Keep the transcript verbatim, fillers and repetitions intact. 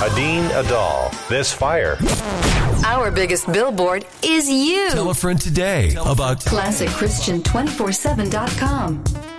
Adine Adal, This Fire. Our biggest billboard is you. Tell a friend today about Classic Christian two forty-seven dot com.